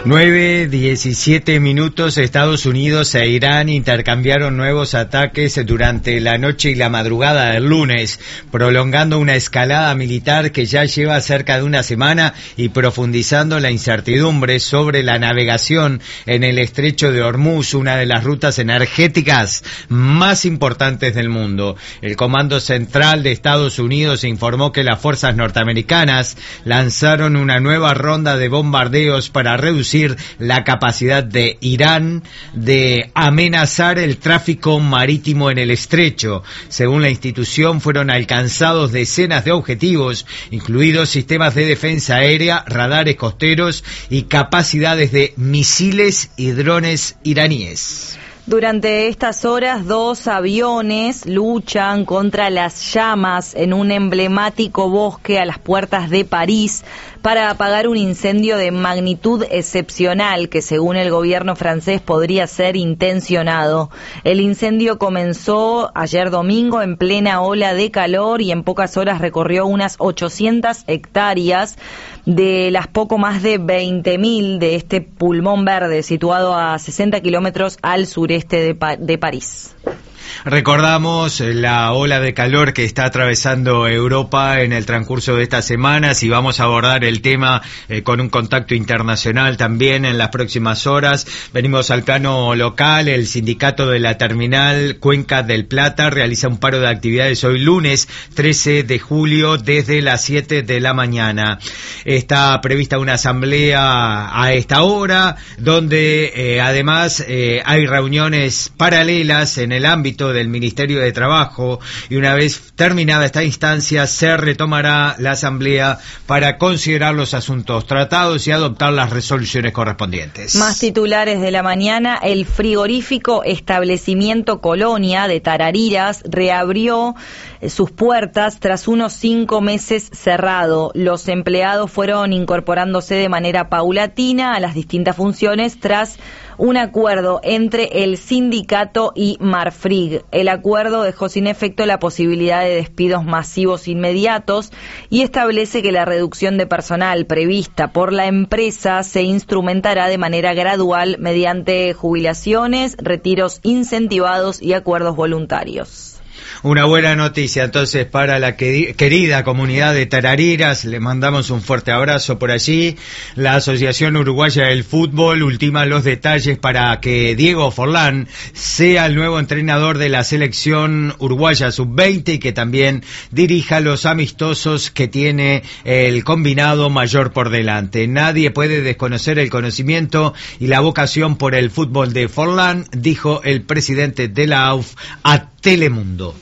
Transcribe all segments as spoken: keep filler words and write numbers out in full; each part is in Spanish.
nueve diecisiete minutos. Estados Unidos e Irán intercambiaron nuevos ataques durante la noche y la madrugada del lunes, prolongando una escalada militar que ya lleva cerca de una semana y profundizando la incertidumbre sobre la navegación en el estrecho de Hormuz, una de las rutas energéticas más importantes del mundo. El Comando Central de Estados Unidos informó que las fuerzas norteamericanas lanzaron una nueva ronda de bombardeos para reducir la capacidad de Irán de amenazar el tráfico marítimo en el estrecho. Según la institución, fueron alcanzados decenas de objetivos, incluidos sistemas de defensa aérea, radares costeros y capacidades de misiles y drones iraníes. Durante estas horas, dos aviones luchan contra las llamas en un emblemático bosque a las puertas de París para apagar un incendio de magnitud excepcional que, según el gobierno francés, podría ser intencionado. El incendio comenzó ayer domingo en plena ola de calor y en pocas horas recorrió unas ochocientas hectáreas de las poco más de veinte mil de este pulmón verde situado a sesenta kilómetros al sureste de, pa- de París. Recordamos la ola de calor que está atravesando Europa en el transcurso de estas semanas y vamos a abordar el tema eh, con un contacto internacional también en las próximas horas. Venimos al plano local. El sindicato de la terminal Cuenca del Plata realiza un paro de actividades hoy lunes trece de julio desde las siete de la mañana. Está prevista una asamblea a esta hora donde eh, además eh, hay reuniones paralelas en el ámbito del Ministerio de Trabajo, y una vez terminada esta instancia se retomará la asamblea para considerar los asuntos tratados y adoptar las resoluciones correspondientes. Más titulares de la mañana. El frigorífico establecimiento Colonia de Tarariras reabrió sus puertas tras unos cinco meses cerrado. Los empleados fueron incorporándose de manera paulatina a las distintas funciones tras un acuerdo entre el sindicato y Marfrig. El acuerdo dejó sin efecto la posibilidad de despidos masivos inmediatos y establece que la reducción de personal prevista por la empresa se instrumentará de manera gradual mediante jubilaciones, retiros incentivados y acuerdos voluntarios. Una buena noticia entonces para la que, querida comunidad de Tarariras. Le mandamos un fuerte abrazo por allí. La Asociación Uruguaya del Fútbol ultima los detalles para que Diego Forlán sea el nuevo entrenador de la selección uruguaya sub veinte y que también dirija los amistosos que tiene el combinado mayor por delante. Nadie puede desconocer el conocimiento y la vocación por el fútbol de Forlán, dijo el presidente de la A U F a Telemundo.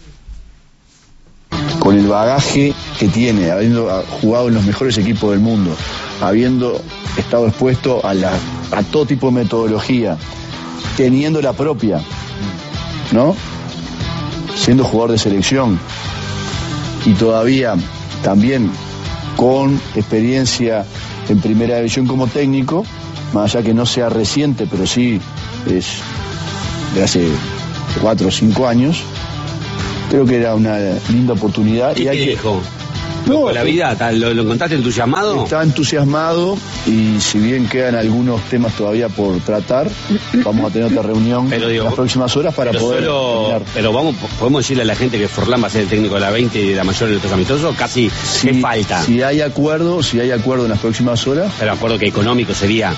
Con el bagaje que tiene, habiendo jugado en los mejores equipos del mundo, habiendo estado expuesto a, la, a todo tipo de metodología, teniendo la propia, ¿no? Siendo jugador de selección y todavía también con experiencia en primera división como técnico, más allá que no sea reciente, pero sí es de hace cuatro o cinco años. Creo que era una linda oportunidad. ¿Qué y hay te que... dijo? No, ¿Con la vida? ¿Lo, lo encontraste entusiasmado? Estaba entusiasmado y si bien quedan algunos temas todavía por tratar, vamos a tener otra reunión pero digo, en las próximas horas para pero poder... Solo, pero vamos, podemos decirle a la gente que Forlán va a ser el técnico de la veinte y de la mayor de los amistosos. Casi, si, ¿qué falta? Si hay acuerdo, si hay acuerdo en las próximas horas... Pero acuerdo que económico sería...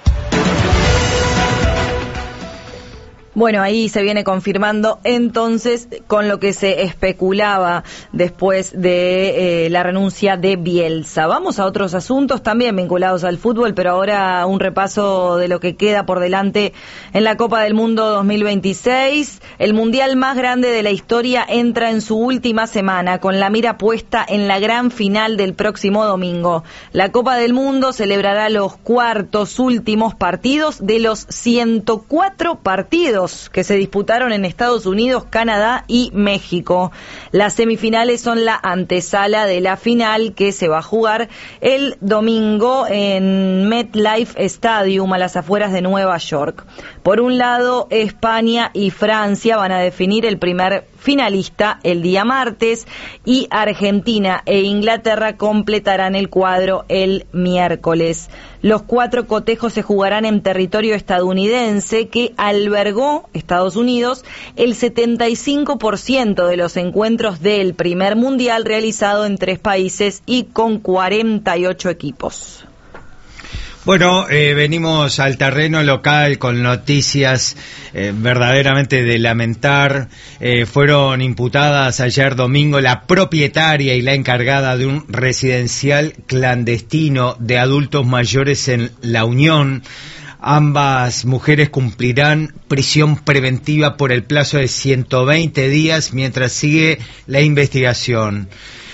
Bueno, ahí se viene confirmando entonces con lo que se especulaba después de eh, la renuncia de Bielsa. Vamos a otros asuntos también vinculados al fútbol, pero ahora un repaso de lo que queda por delante en la Copa del Mundo dos mil veintiséis. El mundial más grande de la historia entra en su última semana con la mira puesta en la gran final del próximo domingo. La Copa del Mundo celebrará los cuartos últimos partidos de los ciento cuatro partidos que se disputaron en Estados Unidos, Canadá y México. Las semifinales son la antesala de la final que se va a jugar el domingo en MetLife Stadium a las afueras de Nueva York. Por un lado, España y Francia van a definir el primer finalista el día martes y Argentina e Inglaterra completarán el cuadro el miércoles. Los cuatro cotejos se jugarán en territorio estadounidense, que albergó Estados Unidos el setenta y cinco por ciento de los encuentros del primer mundial realizado en tres países y con cuarenta y ocho equipos. Bueno, eh, venimos al terreno local con noticias eh, verdaderamente de lamentar. Eh, fueron imputadas ayer domingo la propietaria y la encargada de un residencial clandestino de adultos mayores en La Unión. Ambas mujeres cumplirán prisión preventiva por el plazo de ciento veinte días mientras sigue la investigación.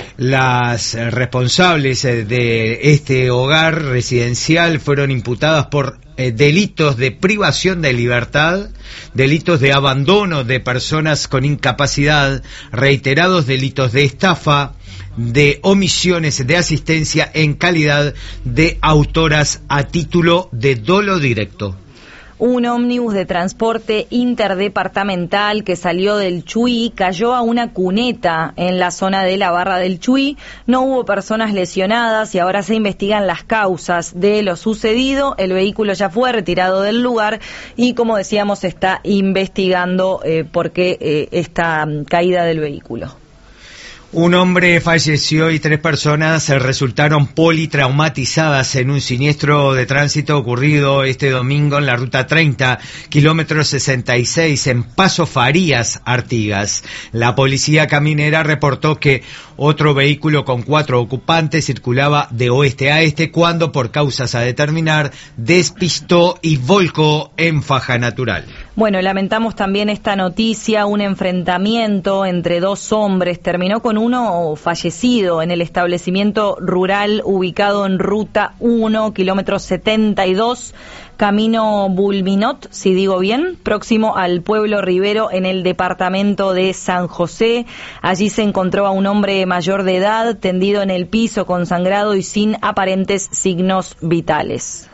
Las responsables de este hogar residencial fueron imputadas por eh, delitos de privación de libertad, delitos de abandono de personas con incapacidad, reiterados delitos de estafa, de omisiones de asistencia en calidad de autoras a título de dolo directo. Un ómnibus de transporte interdepartamental que salió del Chuy cayó a una cuneta en la zona de la Barra del Chuy. No hubo personas lesionadas y ahora se investigan las causas de lo sucedido. El vehículo ya fue retirado del lugar y, como decíamos, se está investigando eh, por qué eh, esta caída del vehículo. Un hombre falleció y tres personas resultaron politraumatizadas en un siniestro de tránsito ocurrido este domingo en la ruta treinta, kilómetro sesenta y seis, en Paso Farías, Artigas. La policía caminera reportó que otro vehículo con cuatro ocupantes circulaba de oeste a este cuando, por causas a determinar, despistó y volcó en faja natural. Bueno, lamentamos también esta noticia. Un enfrentamiento entre dos hombres terminó con uno fallecido en el establecimiento rural ubicado en ruta uno, kilómetro setenta y dos, camino Bulminot, si digo bien, próximo al pueblo Rivero en el departamento de San José. Allí se encontró a un hombre mayor de edad tendido en el piso, consangrado y sin aparentes signos vitales.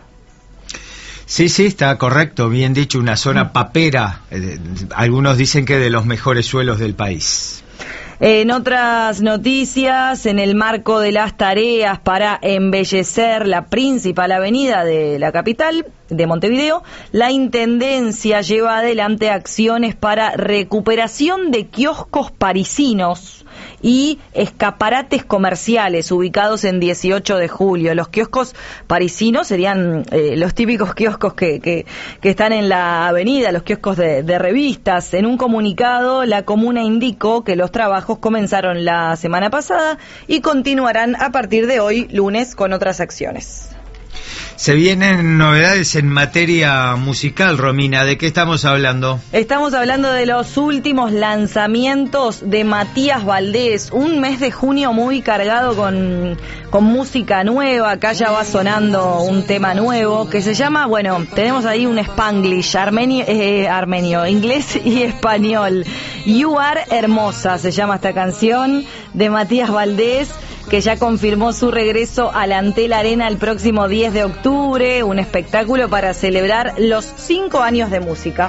Sí, sí, está correcto, bien dicho, una zona papera, eh, algunos dicen que de los mejores suelos del país. En otras noticias, en el marco de las tareas para embellecer la principal avenida de la capital, de Montevideo, la Intendencia lleva adelante acciones para recuperación de kioscos parisinos y escaparates comerciales ubicados en dieciocho de julio. Los kioscos parisinos serían eh, los típicos kioscos que, que, que están en la avenida, los kioscos de, de revistas. En un comunicado, la comuna indicó que los trabajos comenzaron la semana pasada y continuarán a partir de hoy, lunes, con otras acciones. Se vienen novedades en materia musical, Romina. ¿De qué estamos hablando? Estamos hablando de los últimos lanzamientos de Matías Valdés. Un mes de junio muy cargado con, con música nueva. Acá ya va sonando un tema nuevo que se llama, bueno, tenemos ahí un Spanglish, armenio, eh, armenio, inglés y español. You Are Hermosa se llama esta canción de Matías Valdés, que ya confirmó su regreso a la Antel Arena el próximo diez de octubre, un espectáculo para celebrar los cinco años de música.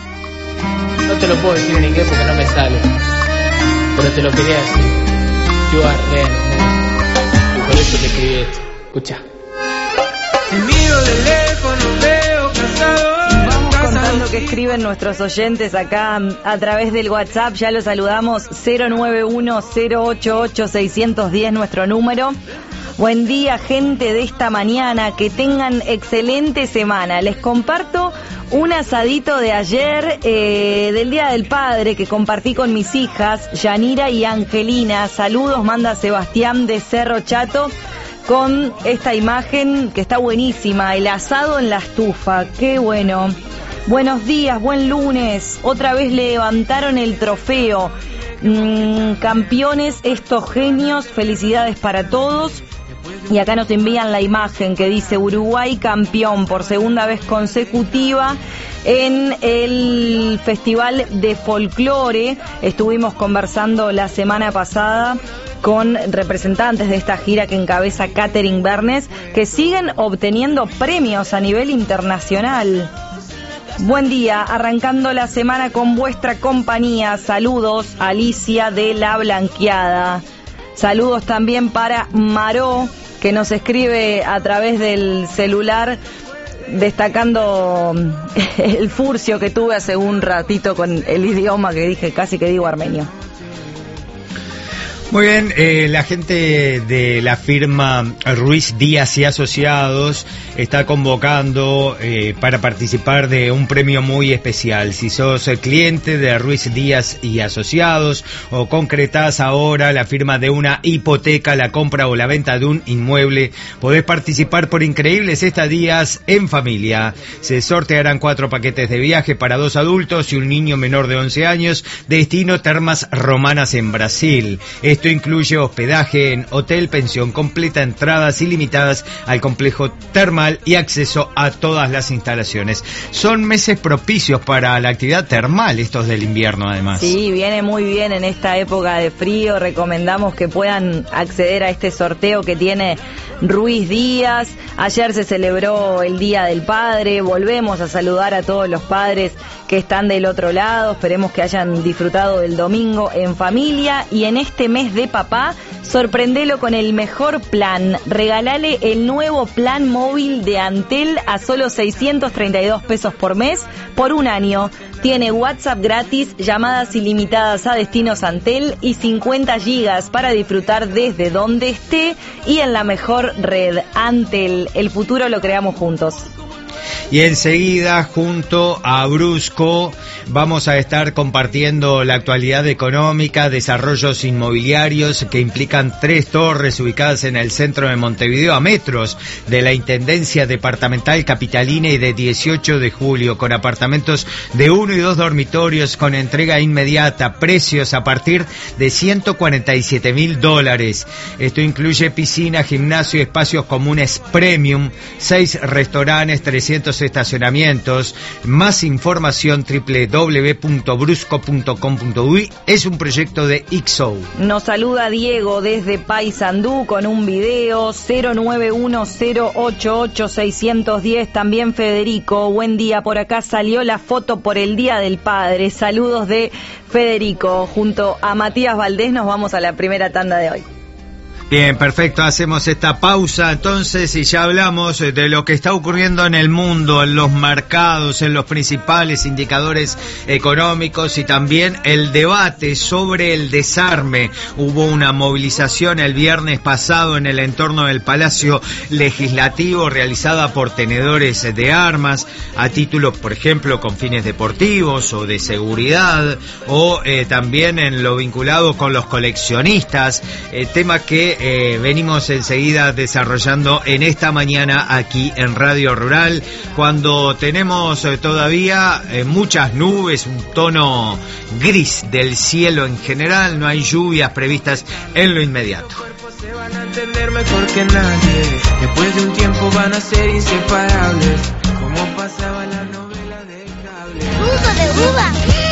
No te lo puedo decir en inglés porque no me sale, pero te lo quería decir. You are real. Por eso te escribí esto. Escucha. Te miro de lejos, no veo casado. Contando que escriben nuestros oyentes acá a través del WhatsApp, ya los saludamos, cero nueve uno cero ocho ocho seis uno cero, nuestro número. Buen día, gente de esta mañana, que tengan excelente semana. Les comparto un asadito de ayer, eh, del Día del Padre, que compartí con mis hijas, Yanira y Angelina. Saludos, manda Sebastián de Cerro Chato, con esta imagen que está buenísima, el asado en la estufa, qué bueno. Buenos días, buen lunes. Otra vez levantaron el trofeo. Mm, campeones estos genios, felicidades para todos. Y acá nos envían la imagen que dice Uruguay campeón por segunda vez consecutiva en el Festival de Folclore. Estuvimos conversando la semana pasada con representantes de esta gira que encabeza Catherine Bernes, que siguen obteniendo premios a nivel internacional. Buen día, arrancando la semana con vuestra compañía. Saludos, Alicia de La Blanqueada. Saludos también para Maró, que nos escribe a través del celular, destacando el furcio que tuve hace un ratito con el idioma que dije, casi que digo armenio. Muy bien, eh, la gente de la firma Ruiz Díaz y Asociados está convocando eh, para participar de un premio muy especial. Si sos el cliente de Ruiz Díaz y Asociados o concretás ahora la firma de una hipoteca, la compra o la venta de un inmueble, podés participar por increíbles estadías en familia. Se sortearán cuatro paquetes de viaje para dos adultos y un niño menor de once años, destino Termas Romanas en Brasil. Esto incluye hospedaje en hotel, pensión completa, entradas ilimitadas al complejo termal y acceso a todas las instalaciones. Son meses propicios para la actividad termal, estos del invierno además. Sí, viene muy bien en esta época de frío. Recomendamos que puedan acceder a este sorteo que tiene Ruiz Díaz. Ayer se celebró el Día del Padre. Volvemos a saludar a todos los padres que están del otro lado. Esperemos que hayan disfrutado del domingo en familia. Y en este mes de papá, sorprendelo con el mejor plan. Regalale el nuevo plan móvil de Antel a solo seiscientos treinta y dos pesos por mes por un año. Tiene WhatsApp gratis, llamadas ilimitadas a destinos Antel y cincuenta gigas para disfrutar desde donde esté y en la mejor red. Antel, el futuro lo creamos juntos. Y enseguida, junto a Brusco, vamos a estar compartiendo la actualidad económica, desarrollos inmobiliarios que implican tres torres ubicadas en el centro de Montevideo, a metros de la Intendencia Departamental Capitalina y de dieciocho de julio, con apartamentos de uno y dos dormitorios con entrega inmediata, precios a partir de ciento cuarenta y siete mil dólares. Esto incluye piscina, gimnasio, espacios comunes premium, seis restaurantes, trescientos estacionamientos. Más información doble u doble u doble u punto brusco punto com punto uy. Es un proyecto de X O. Nos saluda Diego desde Paysandú con un video cero nueve uno cero ocho ocho seis uno cero. También Federico, buen día, por acá salió la foto por el Día del Padre. Saludos de Federico. Junto a Matías Valdés nos vamos a la primera tanda de hoy. Bien, perfecto, hacemos esta pausa entonces y ya hablamos de lo que está ocurriendo en el mundo, en los mercados, en los principales indicadores económicos y también el debate sobre el desarme. Hubo una movilización el viernes pasado en el entorno del Palacio Legislativo realizada por tenedores de armas a título, por ejemplo, con fines deportivos o de seguridad, o eh, también en lo vinculado con los coleccionistas, eh, tema que Eh, venimos enseguida desarrollando en esta mañana aquí en Radio Rural, cuando tenemos eh, todavía eh, muchas nubes, un tono gris del cielo en general, no hay lluvias previstas en lo inmediato. Se van a entender mejor que nadie, después de un tiempo van a ser inseparables, como pasaba la novela de cable. ¡Jugo de uva!